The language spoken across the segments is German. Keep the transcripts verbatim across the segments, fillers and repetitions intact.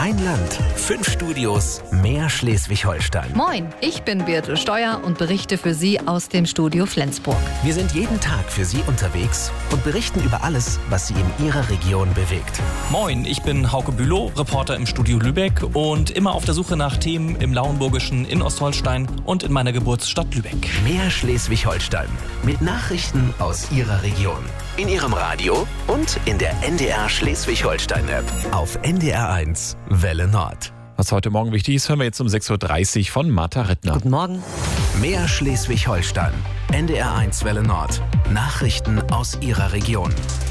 Ein Land, fünf Studios, mehr Schleswig-Holstein. Moin, ich bin Birte Steuer und berichte für Sie aus dem Studio Flensburg. Wir sind jeden Tag für Sie unterwegs und berichten über alles, was Sie in Ihrer Region bewegt. Moin, ich bin Hauke Bülow, Reporter im Studio Lübeck und immer auf der Suche nach Themen im Lauenburgischen, in Ostholstein und in meiner Geburtsstadt Lübeck. Mehr Schleswig-Holstein mit Nachrichten aus Ihrer Region. In Ihrem Radio und in der N D R Schleswig-Holstein-App. Auf N D R eins Welle Nord. Was heute Morgen wichtig ist, hören wir jetzt um sechs Uhr dreißig von Martha Rittner. Guten Morgen. Mehr Schleswig-Holstein. N D R eins Welle Nord. Nachrichten aus Ihrer Region.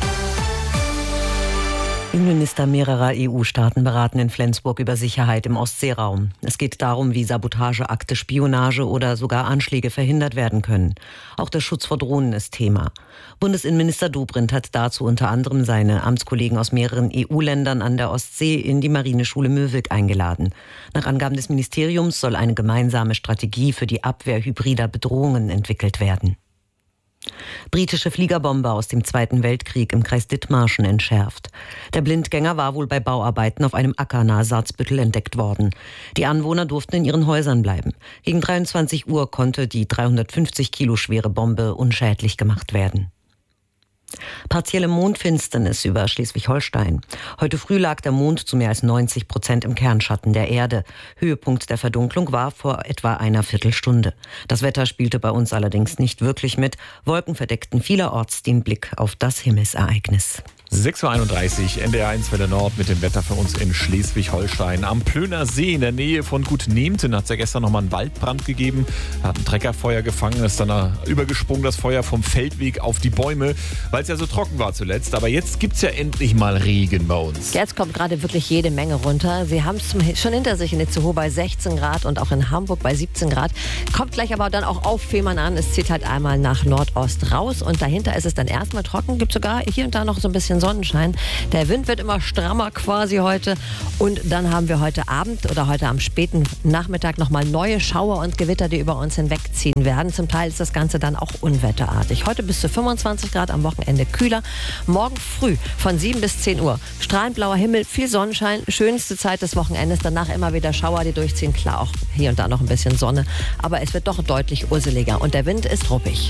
Innenminister mehrerer E U-Staaten beraten in Flensburg über Sicherheit im Ostseeraum. Es geht darum, wie Sabotageakte, Spionage oder sogar Anschläge verhindert werden können. Auch der Schutz vor Drohnen ist Thema. Bundesinnenminister Dobrindt hat dazu unter anderem seine Amtskollegen aus mehreren E U-Ländern an der Ostsee in die Marineschule Möwilk eingeladen. Nach Angaben des Ministeriums soll eine gemeinsame Strategie für die Abwehr hybrider Bedrohungen entwickelt werden. Britische Fliegerbomber aus dem Zweiten Weltkrieg im Kreis Dithmarschen entschärft. Der Blindgänger war wohl bei Bauarbeiten auf einem Acker nahe Salzbüttel entdeckt worden. Die Anwohner durften in ihren Häusern bleiben. Gegen dreiundzwanzig Uhr konnte die dreihundertfünfzig Kilo schwere Bombe unschädlich gemacht werden. Partielle Mondfinsternis über Schleswig-Holstein. Heute früh lag der Mond zu mehr als neunzig Prozent im Kernschatten der Erde. Höhepunkt der Verdunklung war vor etwa einer Viertelstunde. Das Wetter spielte bei uns allerdings nicht wirklich mit. Wolken verdeckten vielerorts den Blick auf das Himmelsereignis. sechs Uhr einunddreißig, N D R eins Welle Nord mit dem Wetter für uns in Schleswig-Holstein. Am Plöner See in der Nähe von Gut Nemten hat es ja gestern nochmal einen Waldbrand gegeben. Da hat ein Treckerfeuer gefangen, ist dann übergesprungen, das Feuer vom Feldweg auf die Bäume, weil es ja so trocken war zuletzt. Aber jetzt gibt es ja endlich mal Regen bei uns. Jetzt kommt gerade wirklich jede Menge runter. Sie haben es schon hinter sich in Itzehoe bei sechzehn Grad und auch in Hamburg bei siebzehn Grad. Kommt gleich aber dann auch auf Fehmarn an. Es zieht halt einmal nach Nordost raus und dahinter ist es dann erstmal trocken. Gibt sogar hier und da noch so ein bisschen Sonnenschein. Der Wind wird immer strammer quasi heute. Und dann haben wir heute Abend oder heute am späten Nachmittag nochmal neue Schauer und Gewitter, die über uns hinwegziehen werden. Zum Teil ist das Ganze dann auch unwetterartig. Heute bis zu fünfundzwanzig Grad, am Wochenende kühler. Morgen früh von sieben bis zehn Uhr. Strahlend blauer Himmel, viel Sonnenschein. Schönste Zeit des Wochenendes. Danach immer wieder Schauer, die durchziehen. Klar, auch hier und da noch ein bisschen Sonne. Aber es wird doch deutlich urseliger. Und der Wind ist ruppig.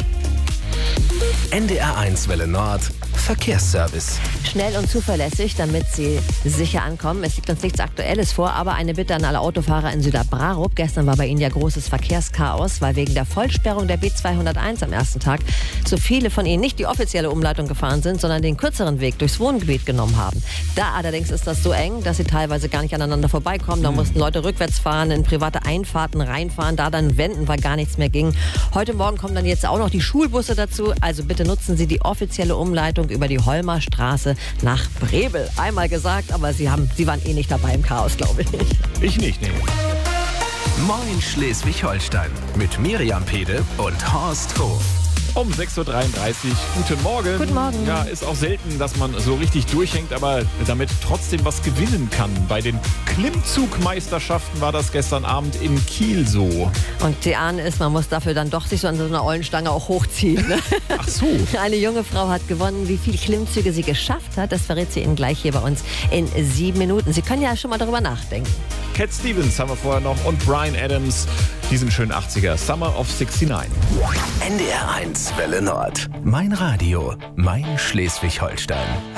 N D R eins Welle Nord. Verkehrsservice. Schnell und zuverlässig, damit Sie sicher ankommen. Es liegt uns nichts Aktuelles vor, aber eine Bitte an alle Autofahrer in Süderbrarup. Gestern war bei Ihnen ja großes Verkehrschaos, weil wegen der Vollsperrung der B zweihunderteins am ersten Tag so viele von Ihnen nicht die offizielle Umleitung gefahren sind, sondern den kürzeren Weg durchs Wohngebiet genommen haben. Da allerdings ist das so eng, dass Sie teilweise gar nicht aneinander vorbeikommen. Da mussten Leute rückwärts fahren, in private Einfahrten reinfahren, da dann wenden, weil gar nichts mehr ging. Heute Morgen kommen dann jetzt auch noch die Schulbusse dazu. Also bitte nutzen Sie die offizielle Umleitung über die Holmer Straße nach Brebel. Einmal gesagt, aber Sie, haben, Sie waren eh nicht dabei im Chaos, glaube ich. Ich nicht, nee. Moin Schleswig-Holstein mit Miriam Pede und Horst Hof. Um sechs Uhr dreiunddreißig, guten Morgen. Guten Morgen. Ja, ist auch selten, dass man so richtig durchhängt, aber damit trotzdem was gewinnen kann. Bei den Klimmzugmeisterschaften war das gestern Abend in Kiel so. Und die Ahne ist, man muss dafür dann doch sich so an so einer Eulenstange auch hochziehen. Ne? Ach so. Eine junge Frau hat gewonnen. Wie viele Klimmzüge sie geschafft hat, das verrät sie Ihnen gleich hier bei uns in sieben Minuten. Sie können ja schon mal darüber nachdenken. Cat Stevens haben wir vorher noch und Bryan Adams, diesen schönen achtziger, Summer of sixty-nine. N D R eins Welle Nord. Mein Radio, mein Schleswig-Holstein.